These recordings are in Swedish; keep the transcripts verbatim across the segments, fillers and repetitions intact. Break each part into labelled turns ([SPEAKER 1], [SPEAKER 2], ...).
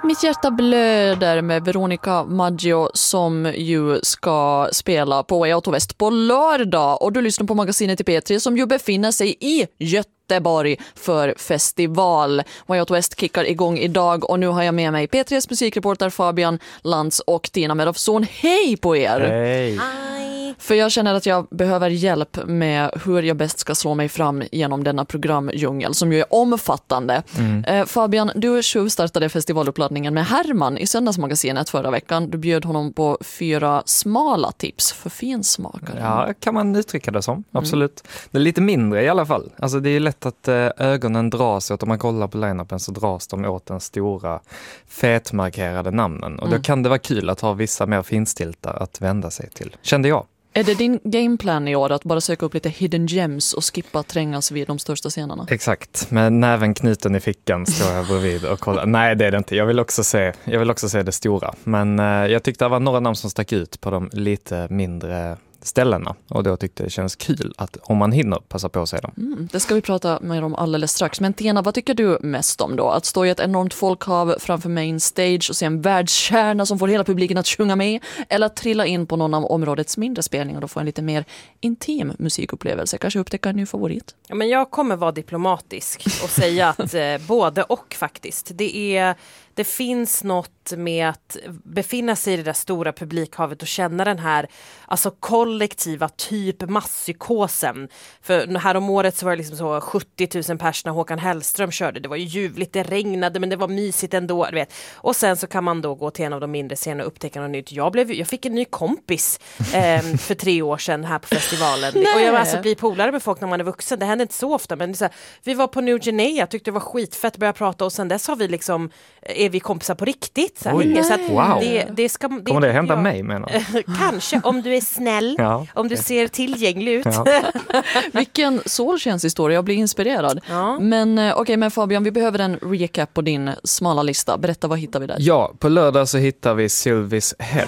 [SPEAKER 1] Mitt hjärta blöder med Veronica Maggio som ju ska spela på Way Out West på lördag. Och du lyssnar på magasinet i P tre som ju befinner sig i Göteborg för festival. Way Out West kickar igång idag och nu har jag med mig P tres musikreporter Fabian Lantz och Tina Medofsson. Hej på er!
[SPEAKER 2] Hej!
[SPEAKER 1] För jag känner att jag behöver hjälp med hur jag bäst ska slå mig fram genom denna programdjungel som ju är omfattande. Mm. Eh, Fabian, du tjuvstartade festivaluppladdningen med Herman i Söndagsmagasinet förra veckan. Du bjöd honom på fyra smala tips för finsmakare.
[SPEAKER 2] Ja, kan man uttrycka det som. Absolut. Mm. Det är lite mindre i alla fall. Alltså det är lätt att eh, ögonen dras åt, om man kollar på line-upen så dras de åt den stora fetmarkerade namnen. Och mm. då kan det vara kul att ha vissa mer finstilta att vända sig till. Kände jag.
[SPEAKER 1] Är det din gameplan i år att bara söka upp lite hidden gems och skippa trängas vid de största scenerna?
[SPEAKER 2] Exakt, med näven knuten i fickan står jag bredvid och kollar. Nej, det är det inte. Jag vill också se, jag vill också se det stora. Men eh, jag tyckte det var några namn som stack ut på de lite mindre ställena. Och då tyckte det känns kul att om man hinner passa på sig dem.
[SPEAKER 1] Mm, det ska vi prata mer om alldeles strax. Men Tina, vad tycker du mest om då? Att stå i ett enormt folkhav framför main stage och se en världskärna som får hela publiken att sjunga med? Eller att trilla in på någon av områdets mindre spelningar och få en lite mer intim musikupplevelse? Kanske upptäcka en ny favorit?
[SPEAKER 3] Ja, men jag kommer vara diplomatisk och säga att eh, både och faktiskt. Det är... Det finns något med att befinna sig i det där stora publikhavet och känna den här alltså kollektiva typ masspsykosen. För här om året så var det liksom så sjuttio tusen pers när Håkan Hellström körde. Det var ju ljuvligt, det regnade men det var mysigt ändå. Du vet. Och sen så kan man då gå till en av de mindre scenerna och upptäcka något nytt. Jag, blev, jag fick en ny kompis eh, för tre år sedan här på festivalen. Och jag alltså blir polare med folk när man är vuxen. Det händer inte så ofta. Men det är så här, vi var på New Guinea, tyckte det var skitfett att börja prata och sen dess har vi liksom... är vi kompisar på riktigt så här, så att
[SPEAKER 2] wow.
[SPEAKER 3] det, det ska, det,
[SPEAKER 2] kommer det hända
[SPEAKER 3] ja,
[SPEAKER 2] mig menar
[SPEAKER 3] kanske om du är snäll ja, om du ser tillgänglig ut ja.
[SPEAKER 1] Vilken solskenshistoria, jag blir inspirerad ja. Men okej, okay, men Fabian, vi behöver en recap på din smala lista. Berätta, vad hittar vi där?
[SPEAKER 2] Ja, på lördag så hittar vi Sylvies Head.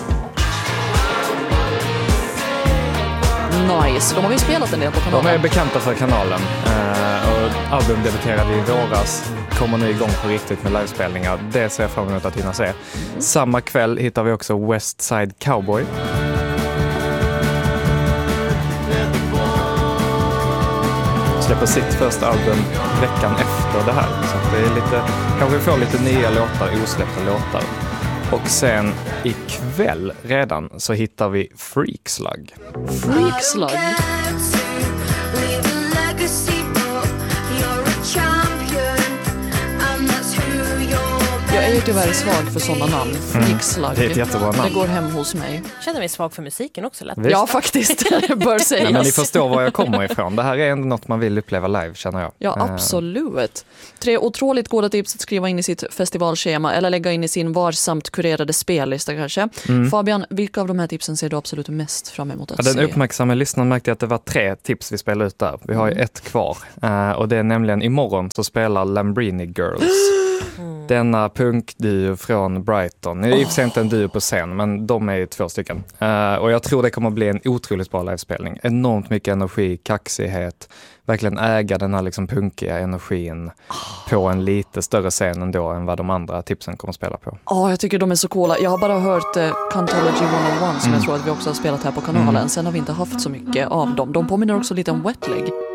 [SPEAKER 1] Nice, de har vi spelat en del på kanalen.
[SPEAKER 2] De är bekanta för kanalen uh, och album debuterade i våras, kommer nu igång på riktigt med livespelningar. Det ser jag fram emot att hinna se. Mm. Samma kväll hittar vi också West Side Cowboy. Släpper sitt första album veckan efter det här. Så det är lite, kanske får lite nya låtar, osläppta låtar. Och sen ikväll redan så hittar vi Freakslug.
[SPEAKER 1] Freakslug? Jag är ju tyvärr svag för sådana namn. Freakslug.
[SPEAKER 2] Mm, det är ett jättebra namn.
[SPEAKER 1] Det går hem hos mig.
[SPEAKER 3] Känner mig svag för musiken också lätt.
[SPEAKER 1] Ja, faktiskt. Det bör sägas.
[SPEAKER 2] Men ni förstår var jag kommer ifrån. Det här är ändå något man vill uppleva live, känner jag.
[SPEAKER 1] Ja, absolut. Tre otroligt goda tips att skriva in i sitt festivalschema eller lägga in i sin varsamt kurerade spellista kanske. Mm. Fabian, vilka av de här tipsen ser du absolut mest fram emot att
[SPEAKER 2] ja, den
[SPEAKER 1] se?
[SPEAKER 2] Den uppmärksamma lyssnaren märkte att det var tre tips vi spelade ut där. Vi har ju mm. ett kvar. Uh, och det är nämligen imorgon så spelar Lambrini Girls. Mm. Denna punkduo från Brighton. Det är i och för sig inte en duo på scen, men de är ju två stycken. Uh, och jag tror det kommer bli en otroligt bra livespelning. Enormt mycket energi, kaxighet. Verkligen äga den här liksom punkiga energin oh. på en lite större scen ändå än vad de andra tipsen kommer att spela på.
[SPEAKER 1] Ja, oh, jag tycker de är så coola. Jag har bara hört uh, Cantology one oh one som mm. jag tror att vi också har spelat här på kanalen. Mm. Sen har vi inte haft så mycket av dem. De påminner också lite om Wet Leg.